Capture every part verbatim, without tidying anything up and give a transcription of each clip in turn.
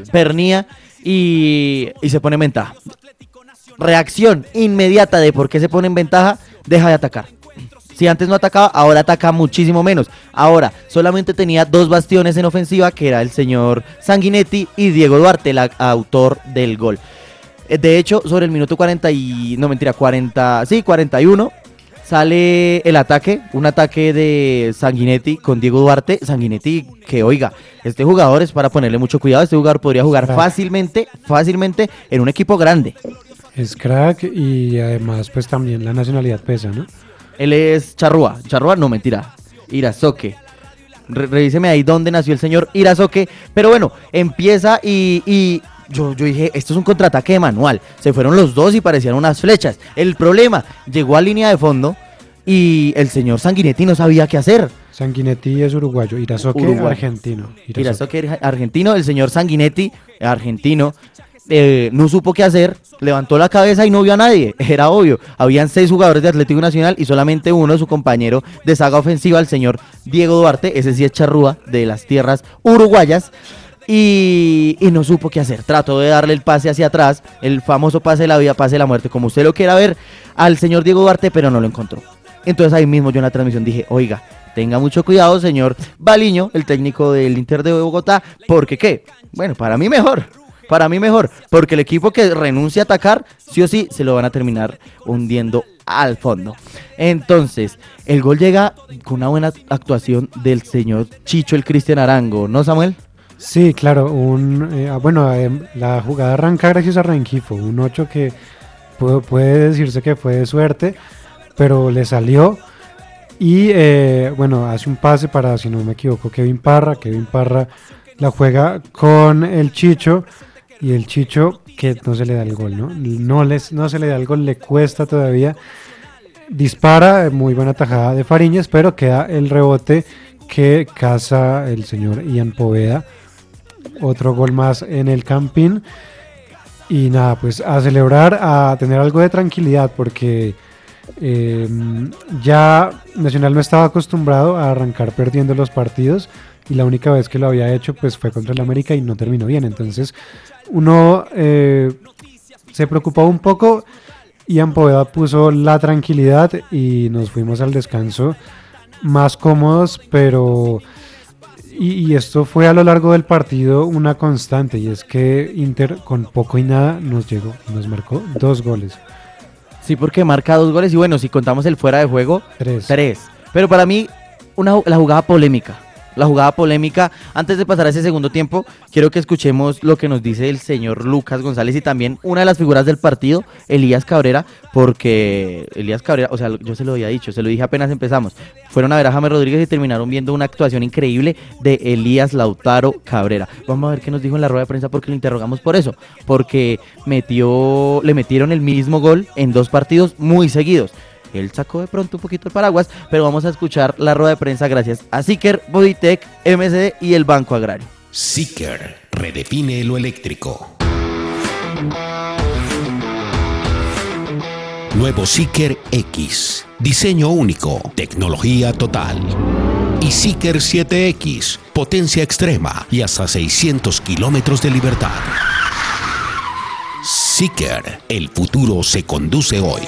pernía y, y se pone en ventaja. Reacción inmediata de por qué se pone en ventaja, deja de atacar. Si antes no atacaba, ahora ataca muchísimo menos. Ahora solamente tenía dos bastiones en ofensiva, que era el señor Sanguinetti y Diego Duarte, el autor del gol. De hecho, sobre el minuto cuarenta y... no, mentira, cuarenta... sí, cuarenta y uno, sale el ataque, un ataque de Sanguinetti con Diego Duarte. Sanguinetti, que oiga, este jugador es para ponerle mucho cuidado. Este jugador podría jugar crack. fácilmente, fácilmente en un equipo grande. Es crack y además pues también la nacionalidad pesa, ¿no? Él es Charrúa, Charrúa no, mentira, Irazoque. Re revíseme ahí dónde nació el señor Irazoque. Pero bueno, empieza y, y yo, yo dije, esto es un contraataque de manual. Se fueron los dos y parecían unas flechas. El problema, llegó a línea de fondo y el señor Sanguinetti no sabía qué hacer. Sanguinetti es uruguayo, Irazoque Uruguay. argentino. Irazoque. Irazoque argentino, el señor Sanguinetti argentino. Eh, no supo qué hacer, levantó la cabeza y no vio a nadie, era obvio, habían seis jugadores de Atlético Nacional y solamente uno, su compañero de saga ofensiva, el señor Diego Duarte, ese sí es charrúa de las tierras uruguayas, y, y no supo qué hacer, trató de darle el pase hacia atrás, el famoso pase de la vida, pase de la muerte, como usted lo quiera ver, al señor Diego Duarte, pero no lo encontró. Entonces ahí mismo yo en la transmisión dije, oiga, tenga mucho cuidado, señor Baliño, el técnico del Inter de Bogotá, porque ¿qué? Bueno, para mí mejor. Para mí mejor, porque el equipo que renuncia a atacar, sí o sí, se lo van a terminar hundiendo al fondo. Entonces, el gol llega con una buena actuación del señor Chicho, el Cristian Arango, ¿no, Samuel? Sí, claro, un eh, bueno, eh, la jugada arranca gracias a Rengifo, un ocho que puede, puede decirse que fue de suerte, pero le salió y eh, bueno, hace un pase para, si no me equivoco, Kevin Parra, Kevin Parra la juega con el Chicho, y el Chicho que no se le da el gol, ¿no? No, les, no se le da el gol, le cuesta todavía. Dispara, muy buena tajada de Fariñez, pero queda el rebote que caza el señor Ian Poveda. Otro gol más en el Campín. Y nada, pues a celebrar, a tener algo de tranquilidad, porque eh, ya Nacional no estaba acostumbrado a arrancar perdiendo los partidos. Y la única vez que lo había hecho pues fue contra el América y no terminó bien. Entonces uno eh, se preocupó un poco. Ian Poveda puso la tranquilidad y nos fuimos al descanso más cómodos, pero y, y esto fue a lo largo del partido una constante, y es que Inter con poco y nada nos llegó, nos marcó dos goles. Sí, porque marca dos goles y bueno, si contamos el fuera de juego, tres. tres. Pero para mí, una, la jugada polémica. La jugada polémica, antes de pasar a ese segundo tiempo, quiero que escuchemos lo que nos dice el señor Lucas González y también una de las figuras del partido, Elías Cabrera, porque Elías Cabrera, o sea, yo se lo había dicho, se lo dije apenas empezamos, fueron a ver a James Rodríguez y terminaron viendo una actuación increíble de Elías Lautaro Cabrera. Vamos a ver qué nos dijo en la rueda de prensa porque lo interrogamos por eso, porque metió, le metieron el mismo gol en dos partidos muy seguidos. Él sacó de pronto un poquito el paraguas, pero vamos a escuchar la rueda de prensa gracias a Siker, Bodytech, M S D y el Banco Agrario. Siker redefine lo eléctrico. Nuevo Siker X, diseño único, tecnología total. Y Siker siete X, potencia extrema y hasta seiscientos kilómetros de libertad. Siker, el futuro se conduce hoy.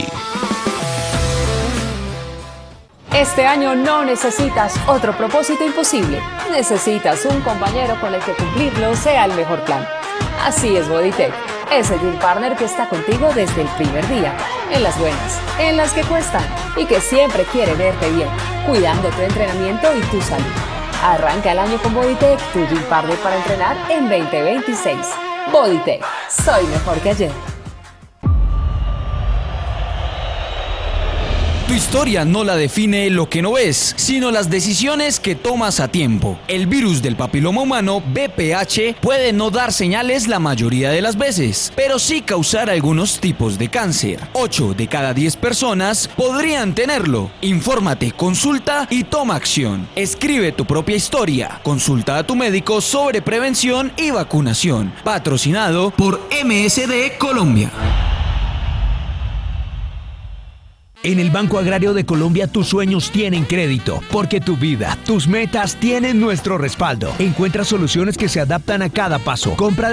Este año no necesitas otro propósito imposible. Necesitas un compañero con el que cumplirlo sea el mejor plan. Así es Bodytech, ese gym partner que está contigo desde el primer día, en las buenas, en las que cuestan y que siempre quiere verte bien, cuidando tu entrenamiento y tu salud. Arranca el año con Bodytech, tu gym partner para entrenar en veinte veintiséis. Bodytech, soy mejor que ayer. Tu historia no la define lo que no ves, sino las decisiones que tomas a tiempo. El virus del papiloma humano, V P H, puede no dar señales la mayoría de las veces, pero sí causar algunos tipos de cáncer. ocho de cada diez personas podrían tenerlo. Infórmate, consulta y toma acción. Escribe tu propia historia. Consulta a tu médico sobre prevención y vacunación. Patrocinado por M S D Colombia. En el Banco Agrario de Colombia tus sueños tienen crédito, porque tu vida, tus metas tienen nuestro respaldo. Encuentra soluciones que se adaptan a cada paso. Compra